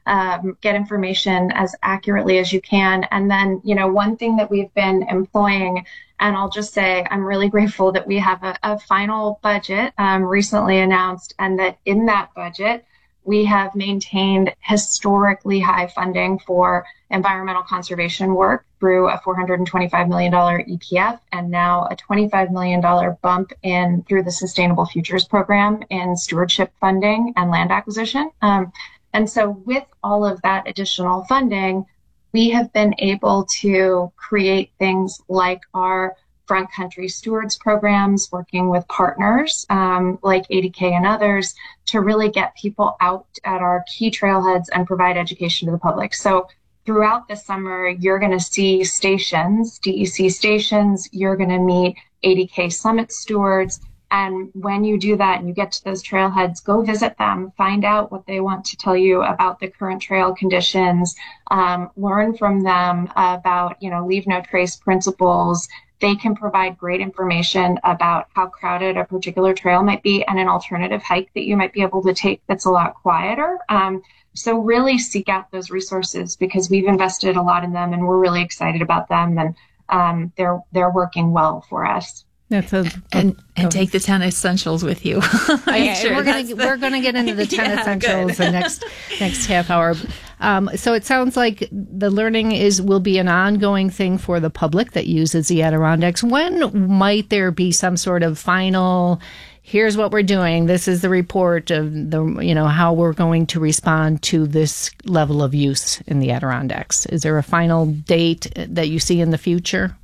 get information as accurately as you can. And then, one thing that we've been employing, and I'll just say I'm really grateful that we have a final budget recently announced, and that in that budget, we have maintained historically high funding for environmental conservation work through a $425 million EPF and now a $25 million bump in through the Sustainable Futures Program in stewardship funding and land acquisition. And so with all of that additional funding, we have been able to create things like our Front Country Stewards programs, working with partners like ADK and others to really get people out at our key trailheads and provide education to the public. So throughout the summer, you're going to see stations, DEC stations, you're going to meet ADK Summit stewards. And when you do that and you get to those trailheads, go visit them, find out what they want to tell you about the current trail conditions, learn from them about, leave no trace principles. They can provide great information about how crowded a particular trail might be and an alternative hike that you might be able to take that's a lot quieter. So really seek out those resources because we've invested a lot in them and we're really excited about them, and they're working well half us. And take the 10 essentials with you. We're going to get into the 10 essentials the next half hour. So it sounds like the learning will be an ongoing thing for the public that uses the Adirondacks. When might there be some sort of final, here's what we're doing, this is the report of how we're going to respond to this level of use in the Adirondacks? Is there a final date that you see in the future?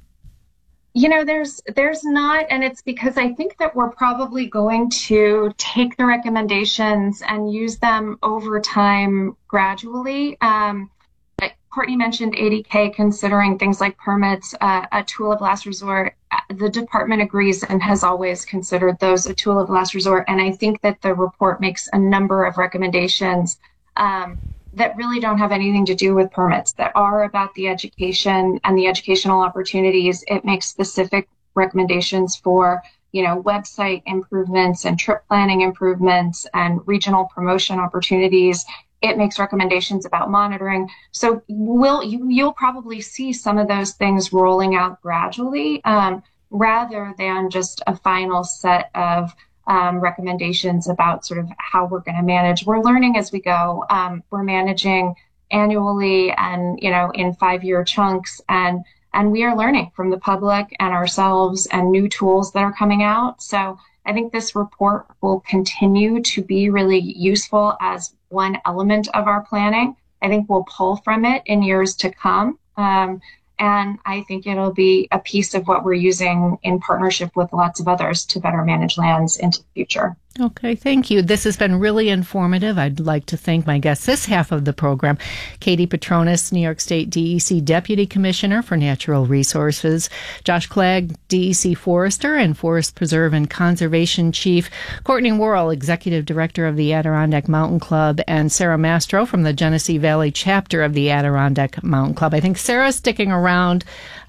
There's not, and it's because I think that we're probably going to take the recommendations and use them over time gradually. Courtney mentioned ADK considering things like permits a tool of last resort. The department agrees and has always considered those a tool of last resort. And I think that the report makes a number of recommendations that really don't have anything to do with permits, that are about the education and the educational opportunities. It makes specific recommendations for, website improvements and trip planning improvements and regional promotion opportunities. It makes recommendations about monitoring. So you'll probably see some of those things rolling out gradually, rather than just a final set of recommendations about sort of how we're going to manage. We're learning as we go. We're managing annually and, in 5-year chunks. And we are learning from the public and ourselves and new tools that are coming out. So I think this report will continue to be really useful as one element of our planning. I think we'll pull from it in years to come. And I think it'll be a piece of what we're using in partnership with lots of others to better manage lands into the future. Okay, thank you. This has been really informative. I'd like to thank my guests this half of the program, Katie Petronas, New York State DEC Deputy Commissioner for Natural Resources, Josh Clegg, DEC Forester and Forest Preserve and Conservation Chief, Courtney Worrell, Executive Director of the Adirondack Mountain Club, and Sarah Mastro from the Genesee Valley chapter of the Adirondack Mountain Club. I think Sarah's sticking around.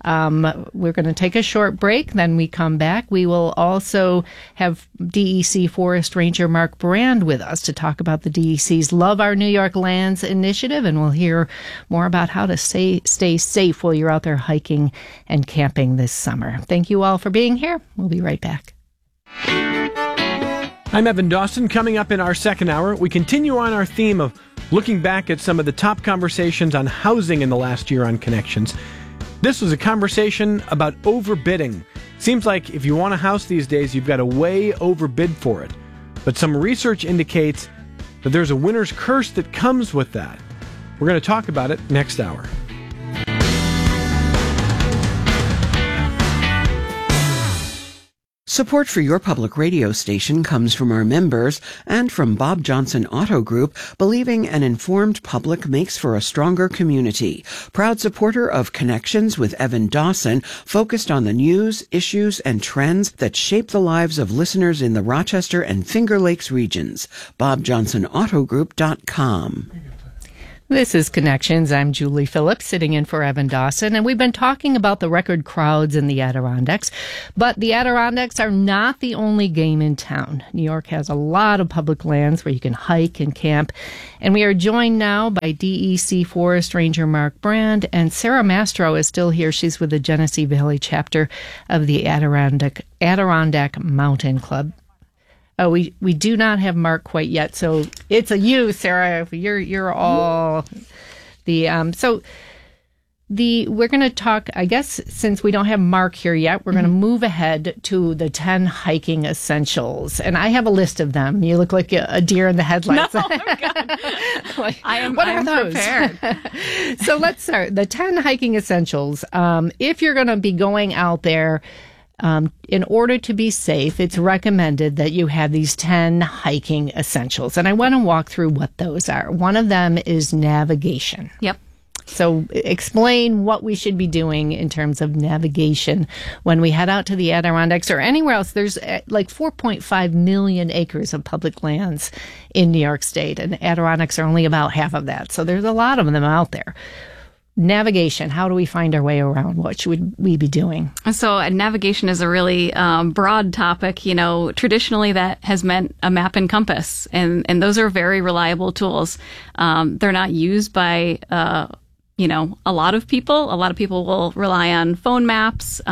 We're going to take a short break. Then we come back. We will also have DEC Forest Ranger Mark Brand with us to talk about the DEC's Love Our New York Lands initiative, and we'll hear more about how to stay safe while you're out there hiking and camping this summer. Thank you all for being here. We'll be right back. I'm Evan Dawson. Coming up in our second hour, we continue on our theme of looking back at some of the top conversations on housing in the last year on Connections. This was a conversation about overbidding. Seems like if you want a house these days, you've got to way overbid for it. But some research indicates that there's a winner's curse that comes with that. We're going to talk about it next hour. Support for your public radio station comes from our members and from Bob Johnson Auto Group, believing an informed public makes for a stronger community. Proud supporter of Connections with Evan Dawson, focused on the news, issues, and trends that shape the lives of listeners in the Rochester and Finger Lakes regions. BobJohnsonAutoGroup.com. This is Connections. I'm Julie Phillips, sitting in for Evan Dawson, and we've been talking about the record crowds in the Adirondacks, but the Adirondacks are not the only game in town. New York has a lot of public lands where you can hike and camp, and we are joined now by DEC Forest Ranger Mark Brand, and Sarah Mastro is still here. She's with the Genesee Valley chapter of the Adirondack Mountain Club. Oh, we do not have Mark quite yet, so it's a you, Sarah. You're all the we're going to talk. I guess since we don't have Mark here yet, we're going to move ahead to the 10 hiking essentials, and I have a list of them. You look like a deer in the headlights. No, oh God. Like, I am those? prepared. So let's start the 10 hiking essentials. If you're going to be going out there. In order to be safe, it's recommended that you have these 10 hiking essentials. And I want to walk through what those are. One of them is navigation. Yep. So explain what we should be doing in terms of navigation when we head out to the Adirondacks or anywhere else. There's like 4.5 million acres of public lands in New York State, and Adirondacks are only about half of that. So there's a lot of them out there. Navigation, how do we find our way around? What should we be doing? So navigation is a really broad topic. You know, traditionally that has meant a map and compass, and those are very reliable tools. They're not used by, a lot of people. A lot of people will rely on phone maps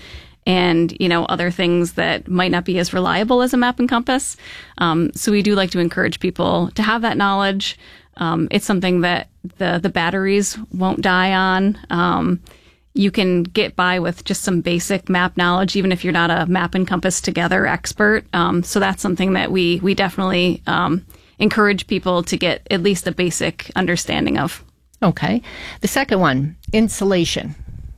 and, other things that might not be as reliable as a map and compass. So we do like to encourage people to have that knowledge. It's something that the batteries won't die on. You can get by with just some basic map knowledge, even if you're not a map and compass together expert. So that's something that we definitely encourage people to get at least a basic understanding of. Okay. The second one, insulation.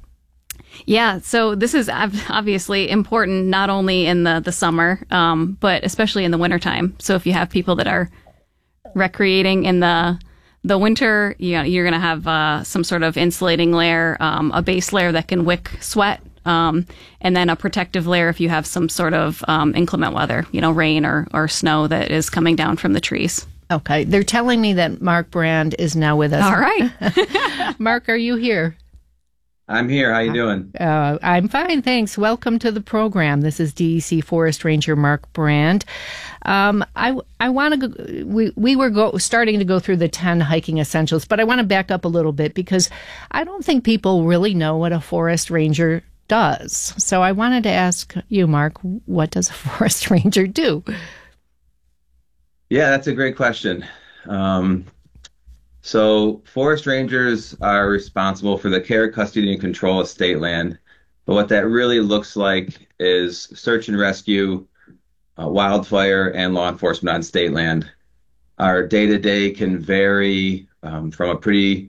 Yeah, so this is obviously important not only in the summer, but especially in the wintertime. So if you have people that are recreating in the winter, you're going to have some sort of insulating layer, a base layer that can wick sweat, and then a protective layer if you have some sort of inclement weather, rain or snow that is coming down from the trees. Okay. They're telling me that Mark Brand is now with us. All right. Mark, are you here? I'm here. How you doing? I'm fine, thanks. Welcome to the program. This is DEC Forest Ranger Mark Brand. I want to go. We were starting to go through the 10 hiking essentials, but I want to back up a little bit because I don't think people really know what a forest ranger does. So I wanted to ask you, Mark, what does a forest ranger do? Yeah, that's a great question. So forest rangers are responsible for the care, custody, and control of state land. But what that really looks like is search and rescue, wildfire, and law enforcement on state land. Our day-to-day can vary from a pretty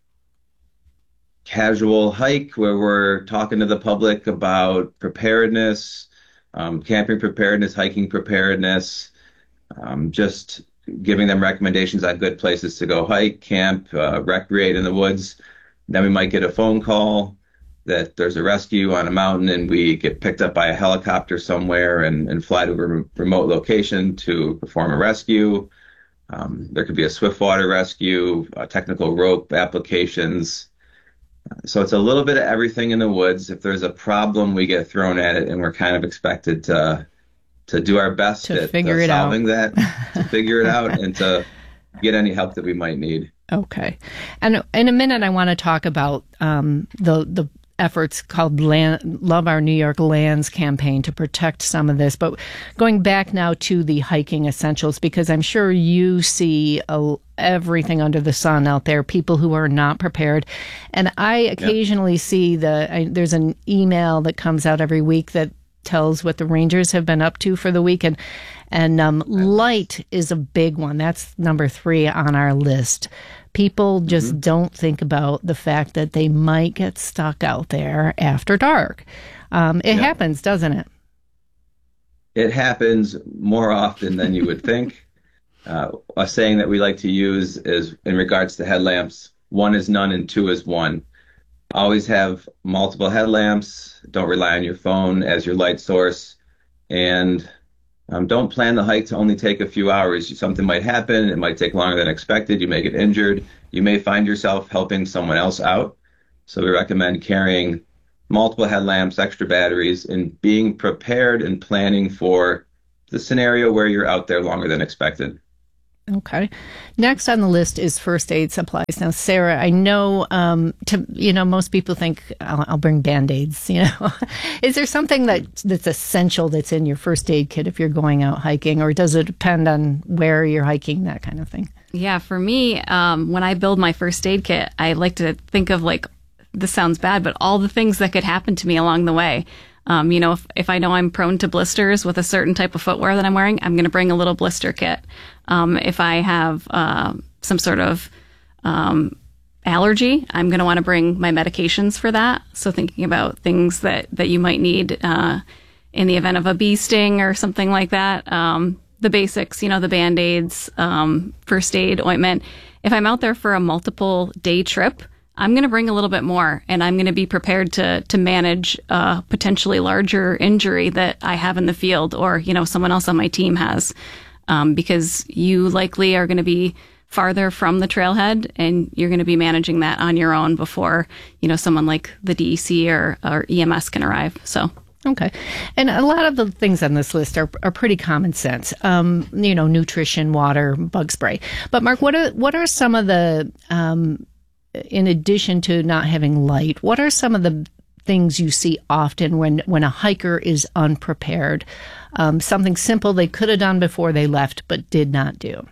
casual hike where we're talking to the public about preparedness, camping preparedness, hiking preparedness, just giving them recommendations on good places to go hike, camp, recreate in the woods. Then we might get a phone call that there's a rescue on a mountain and we get picked up by a helicopter somewhere and fly to a remote location to perform a rescue. There could be a swiftwater rescue, technical rope applications. So it's a little bit of everything in the woods. If there's a problem, we get thrown at it and we're kind of expected to do our best at solving that, to figure it out, and to get any help that we might need. Okay. And in a minute, I want to talk about the efforts called Love Our New York Lands campaign to protect some of this. But going back now to the hiking essentials, because I'm sure you see everything under the sun out there, people who are not prepared. And I occasionally see there's an email that comes out every week that tells what the Rangers have been up to for the week. And light is a big one. That's number 3 on our list. People just don't think about the fact that they might get stuck out there after dark. It happens, doesn't it? It happens more often than you would think. A saying that we like to use is in regards to headlamps, 1 is none and 2 is 1. Always have multiple headlamps. Don't rely on your phone as your light source. And don't plan the hike to only take a few hours. Something might happen. It might take longer than expected. You may get injured. you may find yourself helping someone else out. So we recommend carrying multiple headlamps, extra batteries, and being prepared and planning for the scenario where you're out there longer than expected. Okay. Next on the list is first aid supplies. Now, Sarah, I know, most people think I'll bring Band-Aids, Is there something that's essential that's in your first aid kit if you're going out hiking, or does it depend on where you're hiking, that kind of thing? Yeah, for me, when I build my first aid kit, I like to think of this sounds bad, but all the things that could happen to me along the way. If I know I'm prone to blisters with a certain type of footwear that I'm wearing, I'm going to bring a little blister kit. If I have some sort of allergy, I'm going to want to bring my medications for that. So thinking about things that you might need in the event of a bee sting or something like that. The basics, the Band-Aids, first aid ointment. If I'm out there for a multiple day trip, I'm going to bring a little bit more, and I'm going to be prepared to manage a potentially larger injury that I have in the field, or, someone else on my team has, because you likely are going to be farther from the trailhead, and you're going to be managing that on your own before, someone like the DEC or EMS can arrive. So. Okay. And a lot of the things on this list are pretty common sense. Nutrition, water, bug spray. But Mark, what are some of the, in addition to not having light, what are some of the things you see often when a hiker is unprepared? Something simple they could have done before they left but did not do.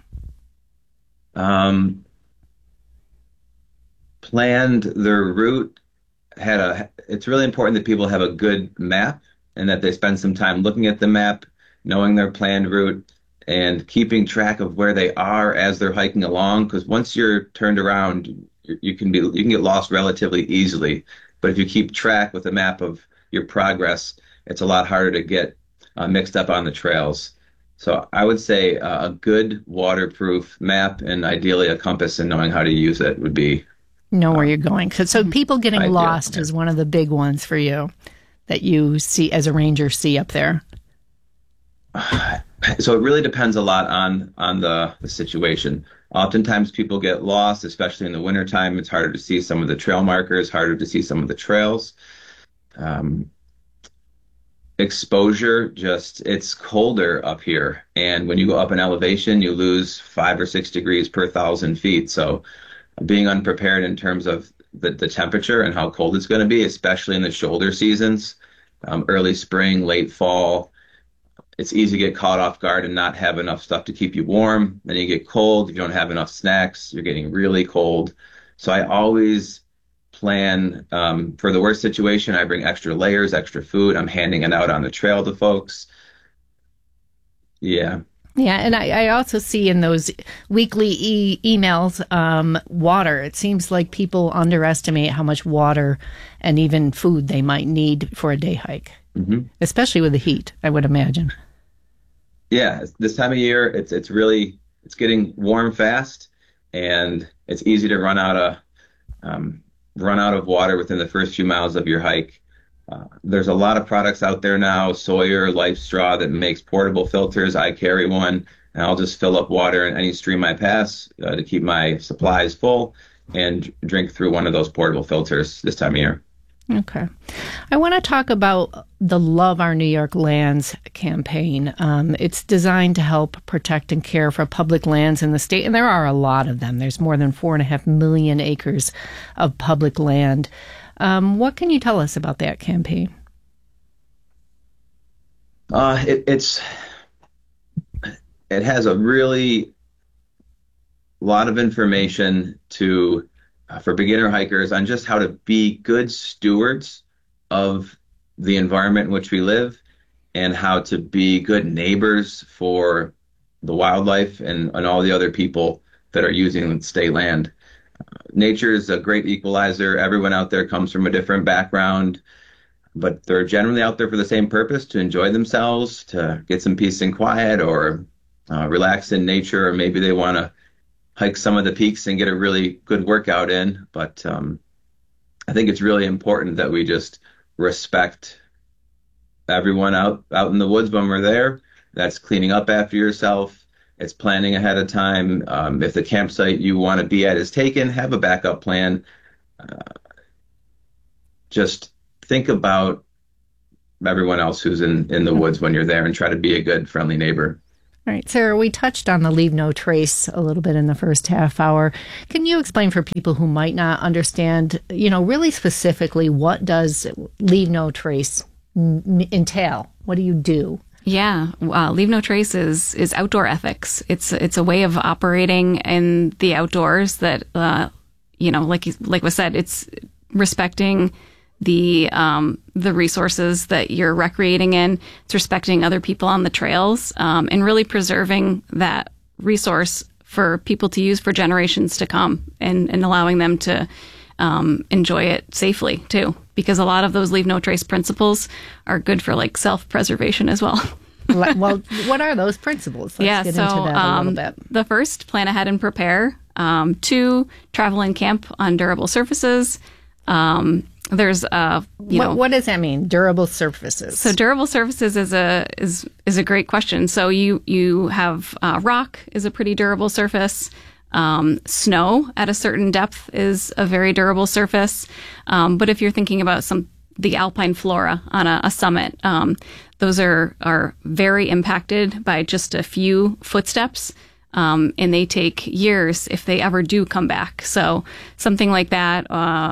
Planned their route. It's really important that people have a good map and that they spend some time looking at the map, knowing their planned route, and keeping track of where they are as they're hiking along. Because once you're turned around, you can get lost relatively easily. But if you keep track with a map of your progress, it's a lot harder to get mixed up on the trails. So I would say a good waterproof map, and ideally a compass, and knowing how to use it would be. Know where you're going. So people getting lost is one of the big ones for you that you see as a ranger see up there. So it really depends a lot on the situation. Oftentimes people get lost, especially in the wintertime. It's harder to see some of the trail markers, harder to see some of the trails. Exposure, it's colder up here. And when you go up in elevation, you lose 5 or 6 degrees per 1,000 feet. So being unprepared in terms of the temperature and how cold it's going to be, especially in the shoulder seasons, early spring, late fall, it's easy to get caught off guard and not have enough stuff to keep you warm. Then you get cold. If you don't have enough snacks, you're getting really cold. So I always plan for the worst situation. I bring extra layers, extra food. I'm handing it out on the trail to folks. Yeah. Yeah, and I also see in those weekly emails, water. It seems like people underestimate how much water and even food they might need for a day hike, especially with the heat, I would imagine. Yeah, this time of year, it's getting warm fast, and it's easy to run out of water within the first few miles of your hike. There's a lot of products out there now, Sawyer, Life Straw, that makes portable filters. I carry one, and I'll just fill up water in any stream I pass to keep my supplies full and drink through one of those portable filters this time of year. Okay. I want to talk about the Love Our New York Lands campaign. It's designed to help protect and care for public lands in the state, and there are a lot of them. There's more than 4.5 million acres of public land. What can you tell us about that campaign? It has a really lot of information for beginner hikers on just how to be good stewards of the environment in which we live, and how to be good neighbors for the wildlife and all the other people that are using state land. Nature is a great equalizer. Everyone out there comes from a different background, but they're generally out there for the same purpose: to enjoy themselves, to get some peace and quiet, or relax in nature, or maybe they want to hike some of the peaks and get a really good workout in. But I think it's really important that we just respect everyone out in the woods when we're there. That's cleaning up after yourself. It's planning ahead of time. If the campsite you want to be at is taken, have a backup plan. Just think about everyone else who's in the woods when you're there and try to be a good, friendly neighbor. All right, Sarah, we touched on the Leave No Trace a little bit in the first half hour. Can you explain for people who might not understand, really specifically, what does Leave No Trace entail? What do you do? Yeah, Leave No Trace is outdoor ethics. It's a way of operating in the outdoors that, like was said, it's respecting the resources that you're recreating in. It's respecting other people on the trails, and really preserving that resource for people to use for generations to come, and allowing them to enjoy it safely too. Because a lot of those Leave No Trace principles are good for like self-preservation as well. Well, what are those principles? Let's get into that a little bit. The first, plan ahead and prepare. 2, travel and camp on durable surfaces. There's what does that mean? Durable surfaces. So durable surfaces is a great question. So you have rock is a pretty durable surface. Snow at a certain depth is a very durable surface. But if you're thinking about the alpine flora on a summit, those are very impacted by just a few footsteps. And they take years if they ever do come back. So something like that,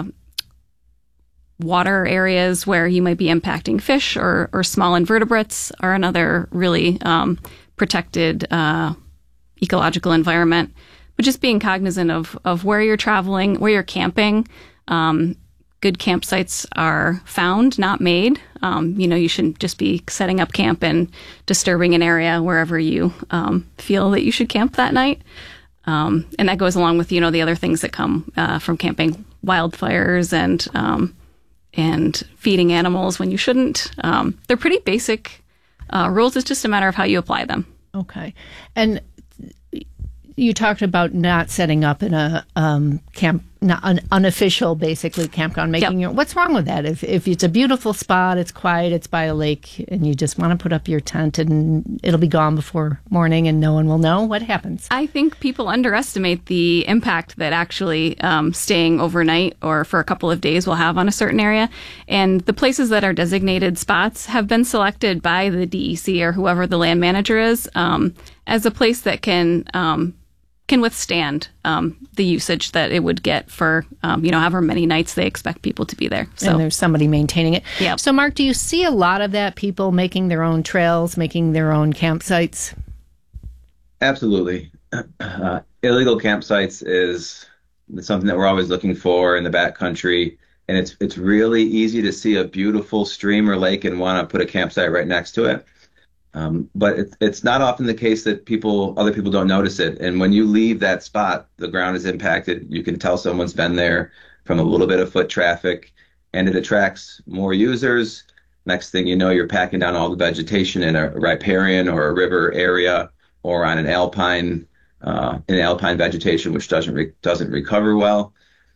water areas where you might be impacting fish or small invertebrates are another really protected ecological environment. But just being cognizant of where you're traveling, where you're camping. Good campsites are found, not made. You shouldn't just be setting up camp and disturbing an area wherever you feel that you should camp that night. And that goes along with, the other things that come from camping, wildfires and feeding animals when you shouldn't. They're pretty basic rules. It's just a matter of how you apply them. Okay. And you talked about not setting up in a camp, not an unofficial, basically, campground, making your. What's wrong with that? If it's a beautiful spot, it's quiet, it's by a lake, and you just want to put up your tent and it'll be gone before morning and no one will know, what happens? I think people underestimate the impact that actually staying overnight or for a couple of days will have on a certain area. And the places that are designated spots have been selected by the DEC or whoever the land manager is as a place that can withstand the usage that it would get for, however many nights they expect people to be there. So, and there's somebody maintaining it. Yeah. So, Mark, do you see a lot of that, people making their own trails, making their own campsites? Absolutely. Illegal campsites is something that we're always looking for in the backcountry. And it's really easy to see a beautiful stream or lake and want to put a campsite right next to it. But it's not often the case that other people don't notice it. And when you leave that spot, the ground is impacted. You can tell someone's been there from a little bit of foot traffic, and it attracts more users. Next thing you know, you're packing down all the vegetation in a riparian or a river area or on an alpine vegetation, which doesn't recover well.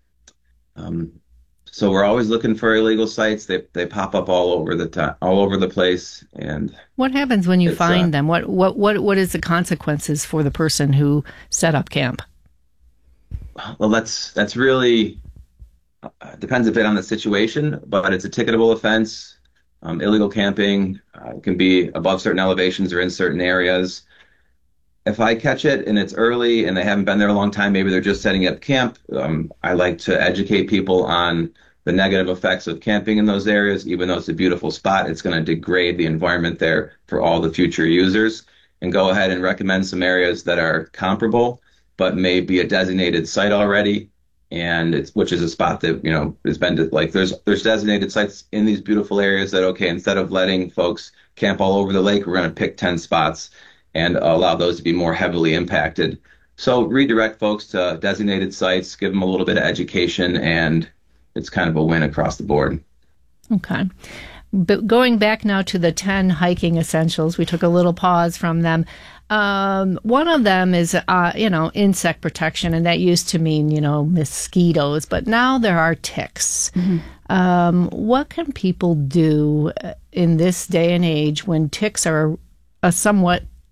So we're always looking for illegal sites. They pop up all over the place. And what happens when you find them? What is the consequences for the person who set up camp? Well, that's really depends a bit on the situation, but it's a ticketable offense. Illegal camping can be above certain elevations or in certain areas. If I catch it and it's early and they haven't been there a long time, maybe they're just setting up camp. I like to educate people on the negative effects of camping in those areas. Even though it's a beautiful spot, it's going to degrade the environment there for all the future users, and go ahead and recommend some areas that are comparable, but may be a designated site already. And which is a spot that, has been there's designated sites in these beautiful areas that, okay, instead of letting folks camp all over the lake, we're going to pick 10 spots and allow those to be more heavily impacted. So redirect folks to designated sites, give them a little bit of education, and it's kind of a win across the board. Okay. But going back now to the 10 hiking essentials, we took a little pause from them. One of them is, insect protection, and that used to mean, mosquitoes, but now there are ticks. Mm-hmm. What can people do in this day and age when ticks are a somewhat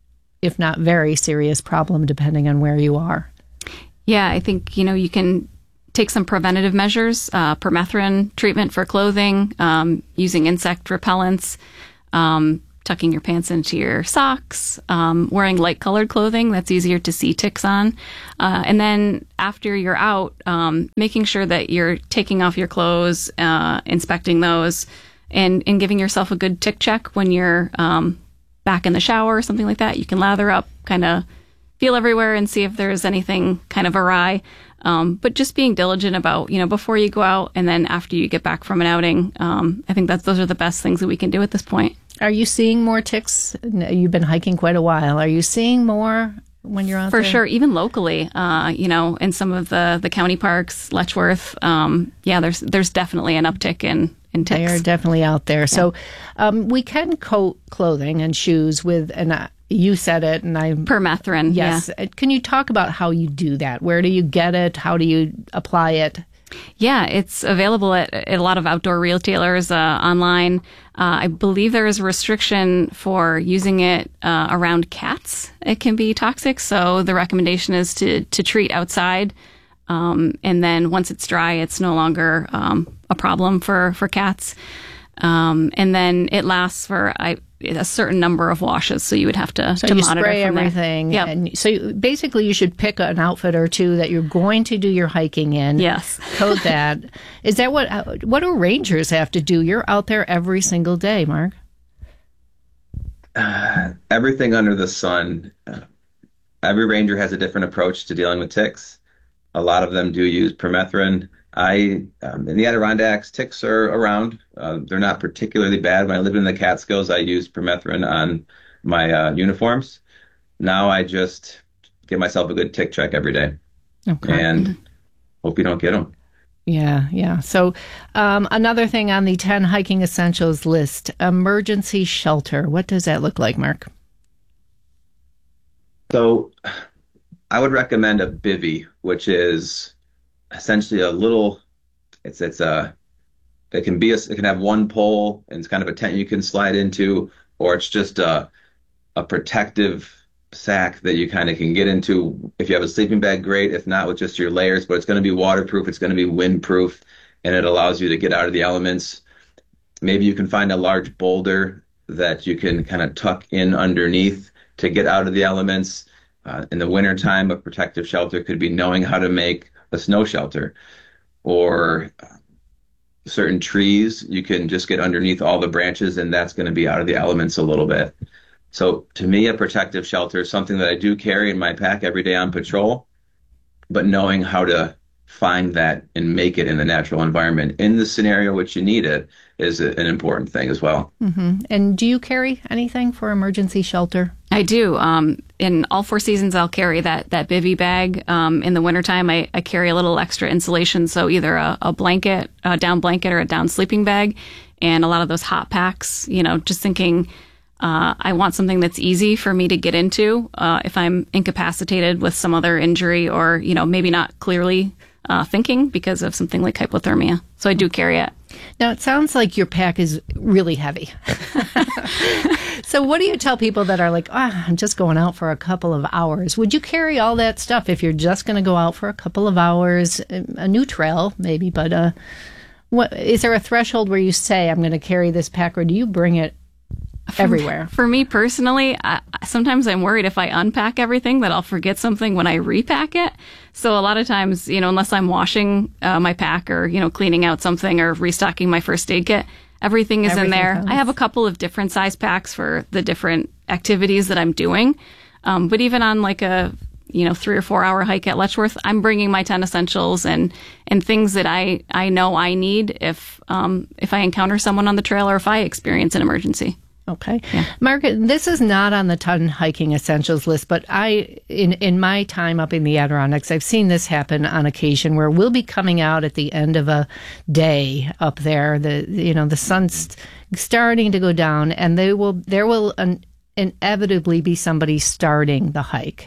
if not very serious problem, depending on where you are. Yeah, I think, you can take some preventative measures, permethrin treatment for clothing, using insect repellents, tucking your pants into your socks, wearing light-colored clothing that's easier to see ticks on. And then after you're out, making sure that you're taking off your clothes, inspecting those, and giving yourself a good tick check when you're back in the shower or something like that. You can lather up, kind of feel everywhere and see if there's anything kind of awry. But just being diligent about, before you go out and then after you get back from an outing, I think those are the best things that we can do at this point. Are you seeing more ticks? You've been hiking quite a while. Are you seeing more when you're out there? For sure, even locally, in some of the county parks, Letchworth, there's definitely an uptick in ticks. They are definitely out there. Yeah. So we can coat clothing and shoes with, and you said it, and permethrin. Yes. Yeah. Can you talk about how you do that? Where do you get it? How do you apply it? Yeah, it's available at a lot of outdoor retailers online. I believe there is a restriction for using it around cats. It can be toxic, so the recommendation is to treat outside. And then once it's dry, it's no longer a problem for cats. And then it lasts for a certain number of washes, so you would have to you monitor spray from everything. Yep. And so basically you should pick an outfit or two that you're going to do your hiking in. Yes. Coat that. Is that what do rangers have to do? You're out there every single day, Mark. Everything under the sun. Every ranger has a different approach to dealing with ticks. A lot of them do use permethrin. In the Adirondacks, ticks are around. They're not particularly bad. When I lived in the Catskills, I used permethrin on my uniforms. Now I just give myself a good tick check every day. Okay. And hope you don't get them. Yeah. So another thing on the 10 hiking essentials list, emergency shelter. What does that look like, Mark? So I would recommend a bivy, which is essentially a little, it can have one pole and it's kind of a tent you can slide into, or it's just a protective sack that you kind of can get into. If you have a sleeping bag, great. If not, with just your layers, but it's going to be waterproof. It's going to be windproof, and it allows you to get out of the elements. Maybe you can find a large boulder that you can kind of tuck in underneath to get out of the elements. In the wintertime, a protective shelter could be knowing how to make a snow shelter, or certain trees, you can just get underneath all the branches and that's going to be out of the elements a little bit. So to me, a protective shelter is something that I do carry in my pack every day on patrol, but knowing how to find that and make it in the natural environment in the scenario which you need it is an important thing as well. Mm-hmm. And do you carry anything for emergency shelter? I do. In all 4 seasons, I'll carry that bivy bag. In the wintertime, I carry a little extra insulation, so either a blanket, a down blanket, or a down sleeping bag, and a lot of those hot packs, just thinking I want something that's easy for me to get into if I'm incapacitated with some other injury or, maybe not clearly thinking because of something like hypothermia. So I do carry it. Now, it sounds like your pack is really heavy. So what do you tell people that are like, I'm just going out for a couple of hours? Would you carry all that stuff if you're just going to go out for a couple of hours? A new trail, maybe, but what is there a threshold where you say, I'm going to carry this pack, or do you bring it everywhere? For me personally, sometimes I'm worried if I unpack everything that I'll forget something when I repack it. So a lot of times, unless I'm washing my pack or, cleaning out something or restocking my first aid kit, everything is in there. Counts. I have a couple of different size packs for the different activities that I'm doing. But even on like a 3 or 4 hour hike at Letchworth, I'm bringing my 10 essentials and things that I know I need if I encounter someone on the trail or if I experience an emergency. Okay. Yeah. Mark, this is not on the 10 hiking essentials list, but in my time up in the Adirondacks, I've seen this happen on occasion where we'll be coming out at the end of a day up there. The sun's starting to go down, and there will inevitably be somebody starting the hike.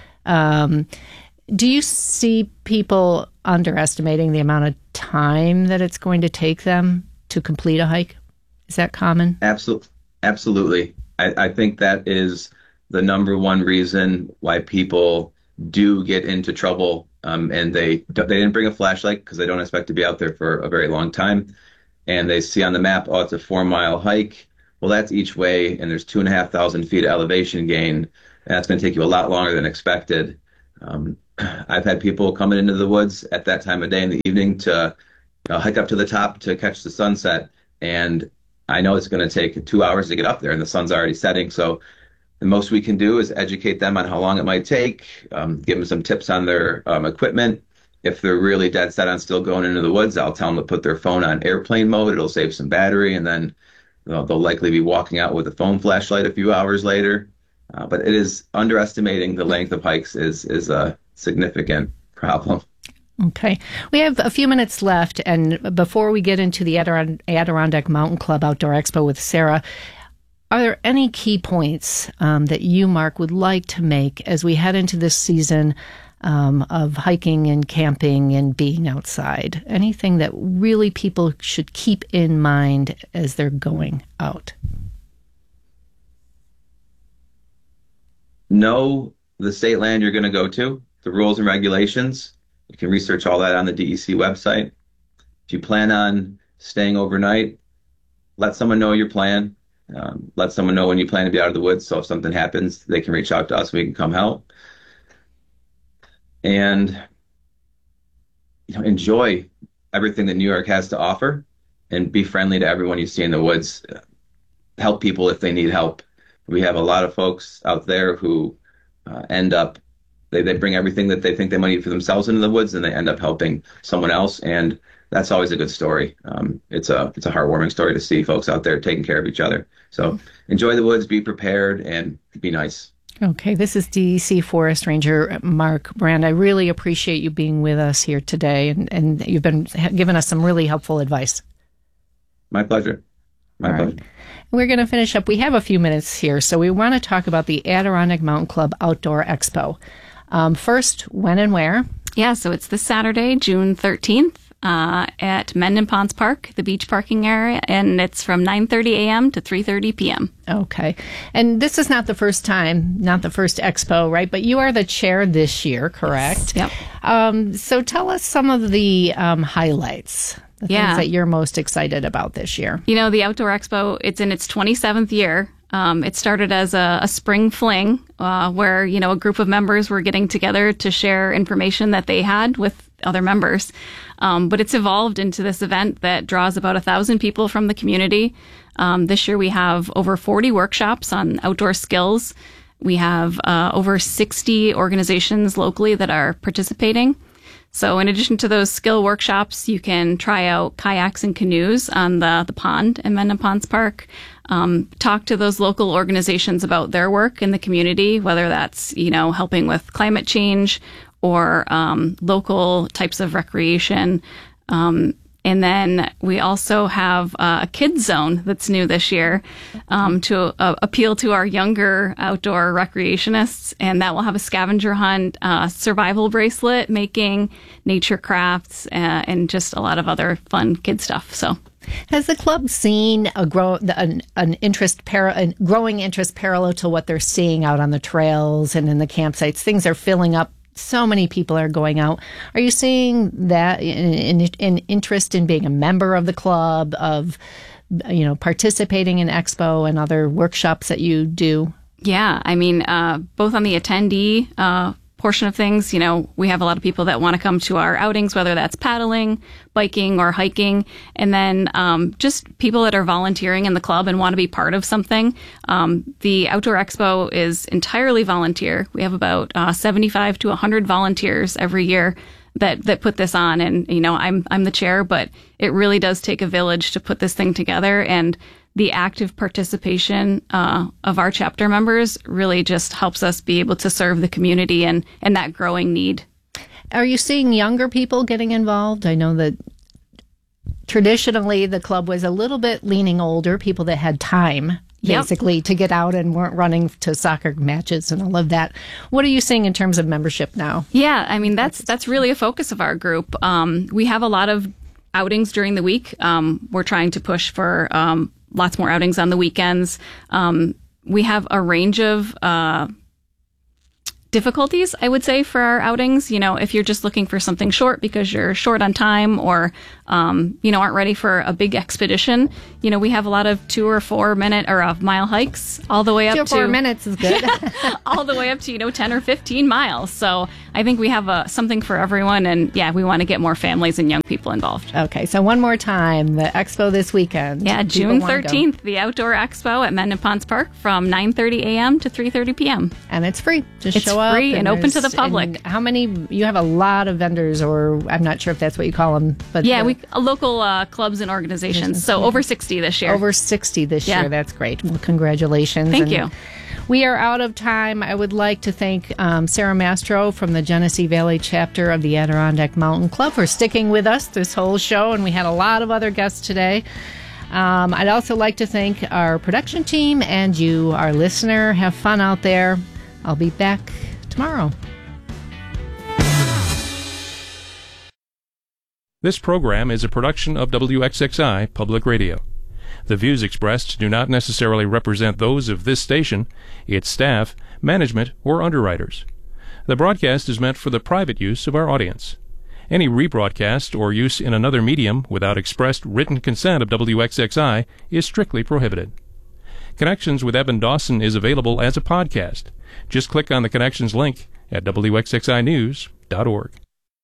Do you see people underestimating the amount of time that it's going to take them to complete a hike? Is that common? Absolutely. I think that is the number one reason why people do get into trouble, and they didn't bring a flashlight because they don't expect to be out there for a very long time, and they see on the map, oh, it's a 4-mile hike. Well, that's each way, and there's 2,500 feet of elevation gain, and that's going to take you a lot longer than expected. I've had people coming into the woods at that time of day in the evening to hike up to the top to catch the sunset, and I know it's going to take 2 hours to get up there, and the sun's already setting. So the most we can do is educate them on how long it might take, give them some tips on their equipment. If they're really dead set on still going into the woods, I'll tell them to put their phone on airplane mode. It'll save some battery, and then they'll likely be walking out with a phone flashlight a few hours later. But it is underestimating the length of hikes is a significant problem. Okay. We have a few minutes left, and before we get into the Adirondack Mountain Club Outdoor Expo with Sarah, are there any key points that you, Mark, would like to make as we head into this season of hiking and camping and being outside? Anything that really people should keep in mind as they're going out? Know the state land you're going to go to, the rules and regulations. You can research all that on the DEC website. If you plan on staying overnight, let someone know your plan. Let someone know when you plan to be out of the woods, so if something happens, they can reach out to us and we can come help. And enjoy everything that New York has to offer, and be friendly to everyone you see in the woods. Help people if they need help. We have a lot of folks out there who end up, they bring everything that they think they might need for themselves into the woods, and they end up helping someone else, and that's always a good story. It's a heartwarming story to see folks out there taking care of each other. So enjoy the woods, be prepared, and be nice. Okay, this is DEC Forest Ranger Mark Brand. I really appreciate you being with us here today, and you've been giving us some really helpful advice. My pleasure. My pleasure. We're going to finish up. We have a few minutes here, so we want to talk about the Adirondack Mountain Club Outdoor Expo. First, when and where? Yeah, so it's this Saturday, June 13th. At Mendon Ponds Park, the beach parking area, and it's from 9:30 a.m. to 3:30 p.m. Okay. And this is not the first time, not the first expo, right? But you are the chair this year, correct? Yes. Yep. So tell us some of the highlights, the things that you're most excited about this year. You know, the Outdoor Expo, it's in its 27th year. It started as a spring fling where, a group of members were getting together to share information that they had with other members. But it's evolved into this event that draws about 1,000 people from the community. This year we have over 40 workshops on outdoor skills. We have over 60 organizations locally that are participating. So in addition to those skill workshops, you can try out kayaks and canoes on the pond in Mendon Ponds Park. Talk to those local organizations about their work in the community, whether that's, helping with climate change or local types of recreation. And then we also have a kids zone that's new this year to appeal to our younger outdoor recreationists. And that will have a scavenger hunt, survival bracelet making, nature crafts, and just a lot of other fun kid stuff. So, has the club seen a growing interest parallel to what they're seeing out on the trails and in the campsites? Things are filling up. So many people are going out. Are you seeing that in interest in being a member of the club, of participating in Expo and other workshops that you do? Yeah, I mean, both on the attendee portion of things, we have a lot of people that want to come to our outings, whether that's paddling, biking, or hiking, and then just people that are volunteering in the club and want to be part of something. The Outdoor Expo is entirely volunteer. We have about 75 to 100 volunteers every year that put this on, and I'm the chair, but it really does take a village to put this thing together, and the active participation of our chapter members really just helps us be able to serve the community and that growing need. Are you seeing younger people getting involved? I know that traditionally the club was a little bit leaning older, people that had time basically to get out and weren't running to soccer matches and all of that. What are you seeing in terms of membership now? Yeah, I mean, that's really a focus of our group. We have a lot of outings during the week. We're trying to push for lots more outings on the weekends. We have a range of difficulties, I would say, for our outings. If you're just looking for something short because you're short on time or, aren't ready for a big expedition, we have a lot of 2 or 4 minute or mile hikes all the way up to 2 or 4 minutes is good. all the way up to, 10 or 15 miles. So I think we have something for everyone. And we want to get more families and young people involved. Okay. So one more time, the expo this weekend. Yeah, June 13th, the Outdoor Expo at Mendon Ponds Park from 9:30 a.m. to 3:30 p.m. And it's free. Just it's show up. Free and open to the public. How many? You have a lot of vendors, or I'm not sure if that's what you call them. But local clubs and organizations. So over 60 this year. Over 60 this year. That's great. Well, congratulations. Thank you. We are out of time. I would like to thank Sarah Mastro from the Genesee Valley chapter of the Adirondack Mountain Club for sticking with us this whole show, and we had a lot of other guests today. I'd also like to thank our production team and you, our listener. Have fun out there. I'll be back tomorrow. This program is a production of WXXI Public Radio. The views expressed do not necessarily represent those of this station, its staff, management, or underwriters. The broadcast is meant for the private use of our audience. Any rebroadcast or use in another medium without expressed written consent of WXXI is strictly prohibited. Connections with Evan Dawson is available as a podcast. Just click on the Connections link at WXXInews.org.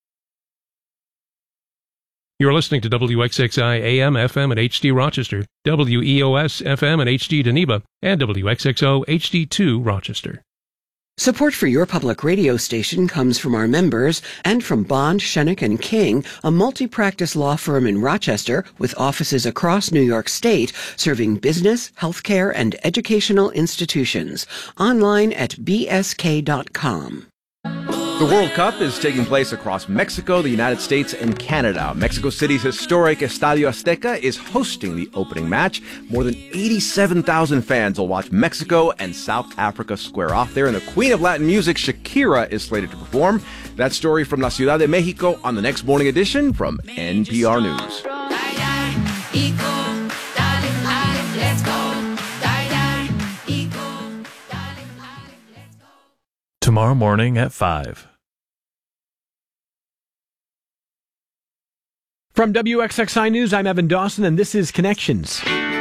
You're listening to WXXI AM, FM, and HD Rochester, WEOS FM and HD Geneva, and WXXO HD2 Rochester. Support for your public radio station comes from our members and from Bond, Schoeneck & King, a multi-practice law firm in Rochester with offices across New York State, serving business, healthcare, and educational institutions. Online at bsk.com. The World Cup is taking place across Mexico, the United States, and Canada. Mexico City's historic Estadio Azteca is hosting the opening match. More than 87,000 fans will watch Mexico and South Africa square off there, and the Queen of Latin Music, Shakira, is slated to perform. That story from La Ciudad de Mexico on the next morning edition from NPR News. Tomorrow morning at 5. From WXXI News, I'm Evan Dawson, and this is Connections.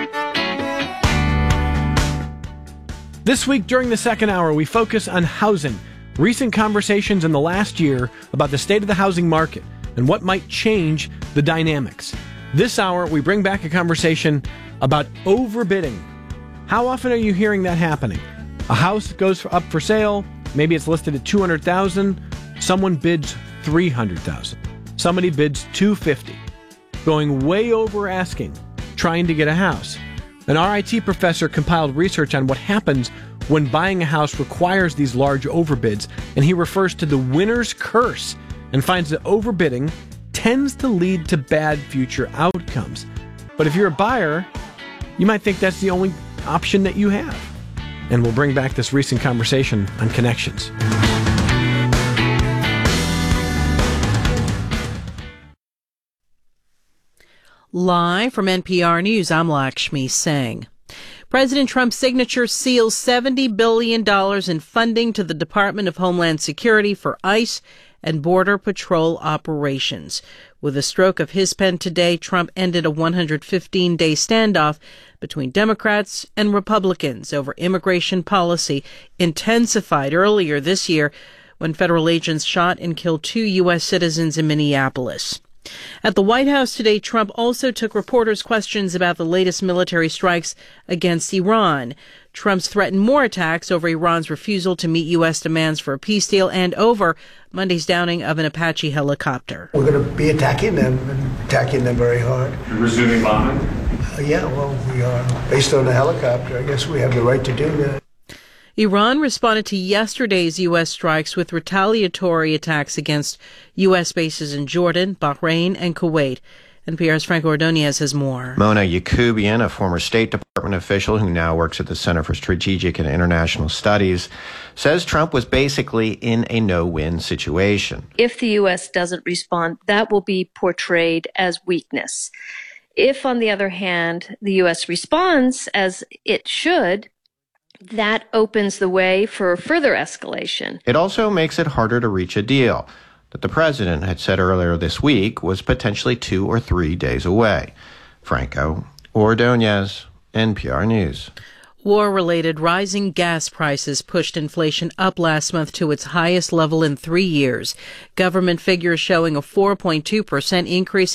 This week during the second hour, we focus on housing. Recent conversations in the last year about the state of the housing market and what might change the dynamics. This hour, we bring back a conversation about overbidding. How often are you hearing that happening? A house goes up for sale. Maybe it's listed at $200,000. Someone bids $300,000. Somebody bids $250,000. Going way over asking, trying to get a house. An RIT professor compiled research on what happens when buying a house requires these large overbids, and he refers to the winner's curse and finds that overbidding tends to lead to bad future outcomes. But if you're a buyer, you might think that's the only option that you have. And we'll bring back this recent conversation on Connections. Live from NPR News, I'm Lakshmi Singh. President Trump's signature seals $70 billion in funding to the Department of Homeland Security for ICE and Border Patrol operations. With a stroke of his pen today, Trump ended a 115-day standoff between Democrats and Republicans over immigration policy, intensified earlier this year when federal agents shot and killed 2 U.S. citizens in Minneapolis. At the White House today, Trump also took reporters' questions about the latest military strikes against Iran. Trump's threatened more attacks over Iran's refusal to meet U.S. demands for a peace deal and over Monday's downing of an Apache helicopter. We're going to be attacking them very hard. You're resuming bombing? Yeah, well, we are. Based on the helicopter, I guess we have the right to do that. Iran responded to yesterday's U.S. strikes with retaliatory attacks against U.S. bases in Jordan, Bahrain, and Kuwait. NPR's Franco Ordonez has more. Mona Yacoubian, a former State Department official who now works at the Center for Strategic and International Studies, says Trump was basically in a no-win situation. If the U.S. doesn't respond, that will be portrayed as weakness. If, on the other hand, the U.S. responds as it should, That opens the way for further escalation. It also makes it harder to reach a deal that the president had said earlier this week was potentially 2 or 3 days away. Franco Ordonez, NPR News. War-related rising gas prices pushed inflation up last month to its highest level in 3 years. Government figures showing a 4.2% increase